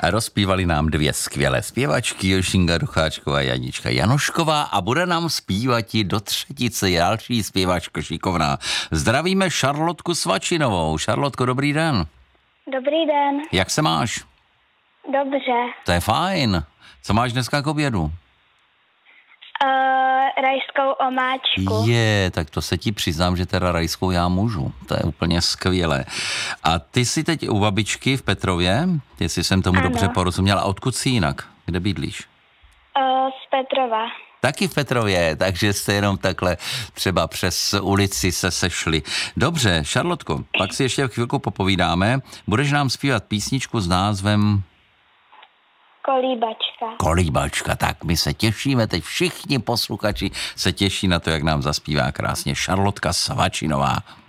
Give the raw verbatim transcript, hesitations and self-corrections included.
A rozpívali nám dvě skvělé zpěvačky, Jošinka Ducháčková a Janička Janošková a bude nám zpívat i do třetice další zpěvačka šikovná. Zdravíme Šarlotku Svačinovou. Šarlotko, dobrý den. Dobrý den. Jak se máš? Dobře. To je fajn. Co máš dneska k obědu? Uh, rajskou omáčku. Je, tak to se ti přiznám, že teda rajskou já můžu. To je úplně skvělé. A ty jsi teď u babičky v Petrově, jestli jsem tomu Ano. dobře porozuměla. A odkud jsi jinak? Kde bydlíš? Uh, z Petrova. Taky v Petrově, takže jste jenom takhle třeba přes ulici se sešli. Dobře, Šarlotko, pak si ještě chvilku popovídáme. Budeš nám zpívat písničku s názvem Kolíbačka. Kolíbačka. Tak my se těšíme, teď všichni posluchači se těší na to, jak nám zaspívá krásně Šarlotka Svačinová.